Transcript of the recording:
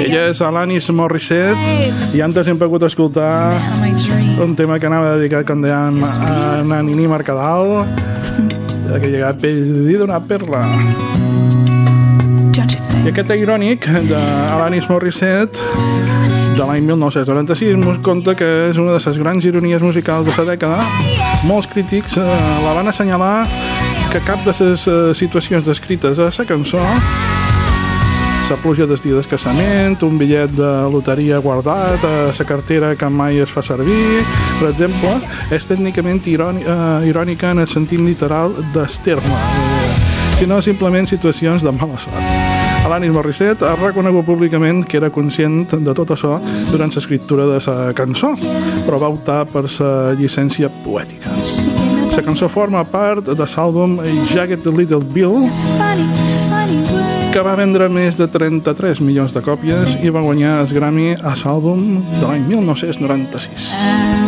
Ella és Alanis Morissette i antes hem pogut escoltar un tema que anava dedicat, com dèiem, a Nini Mercadal, que ha llegat perdida una perla. I aquest irònic d'Alanis Morissette de l'any 1996 ens conta que és una de les grans ironies musicals de la dècada. Molts crítics la van assenyalar que cap de les situacions descrites a la cançó, la pluja del dia del casament, un bitllet de loteria guardat a la cartera que mai es fa servir, per exemple, és tècnicament irònica en el sentit literal del terme, sinó simplement situacions de mala sort. Alanis Morissette ha reconegut públicament que era conscient de tot això durant l'escriptura de la cançó, però va optar per la llicència poètica. La cançó forma part de l'àlbum Jagged Little Bill, que va vendre més de 33 milions de còpies i va guanyar el Grammy a l'àlbum de l'any 1996.